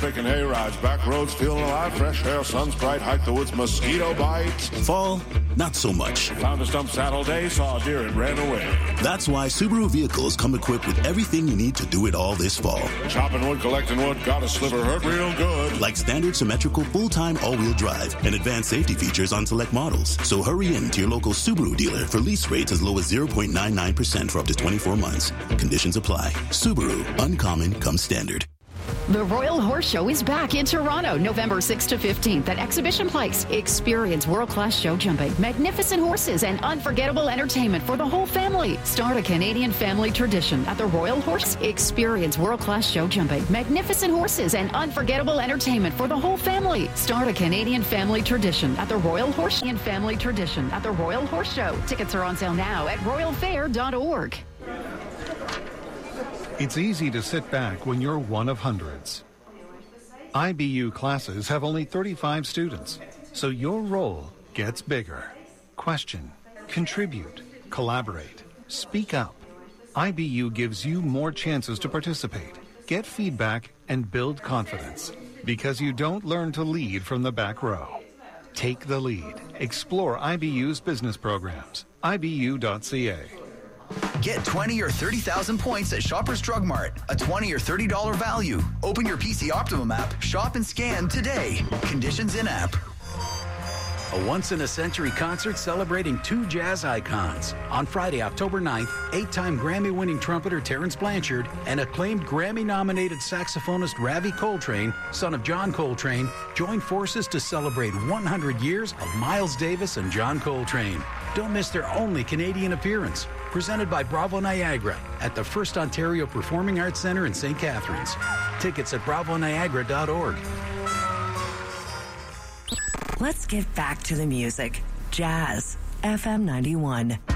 picking hay rides, back roads feeling alive, fresh air, sun's bright, hike the woods, mosquito bites. Fall, not so much. Found a stump saddle day, saw a deer and ran away. That's why Subaru vehicles come equipped with everything you need to do it all this fall. Chopping wood, collecting wood, got a sliver hurt real good. Like standard symmetrical full-time all-wheel drive and advanced safety features on select models. So hurry in to your local Subaru dealer for lease rates as low as 0.99% for up to 24 months. Conditions apply. Subaru. Uncommon comes standard. The Royal Horse Show is back in Toronto, November 6th to 15th at Exhibition Place. Experience world-class show jumping, magnificent horses, and unforgettable entertainment for the whole family. Start a Canadian family tradition at the Royal Horse. Experience world-class show jumping, magnificent horses, and unforgettable entertainment for the whole family. Start a Canadian family tradition at the Royal Horse and Family Tradition at the Royal Horse Show. Tickets are on sale now at royalfair.org. It's easy to sit back when you're one of hundreds. IBU classes have only 35 students, so your role gets bigger. Question, contribute, collaborate, speak up. IBU gives you more chances to participate, get feedback, and build confidence, because you don't learn to lead from the back row. Take the lead. Explore IBU's business programs. IBU.ca. Get 20 or 30,000 points at Shoppers Drug Mart. A $20 or $30 value. Open your PC Optimum app, shop and scan today. Conditions in app. A once-in-a-century concert celebrating two jazz icons. On Friday, October 9th, 8-time Grammy-winning trumpeter Terrence Blanchard and acclaimed Grammy-nominated saxophonist Ravi Coltrane, son of John Coltrane, join forces to celebrate 100 years of Miles Davis and John Coltrane. Don't miss their only Canadian appearance. Presented by Bravo Niagara at the First Ontario Performing Arts Centre in St. Catharines. Tickets at bravoniagara.org. Let's get back to the music. Jazz, FM 91.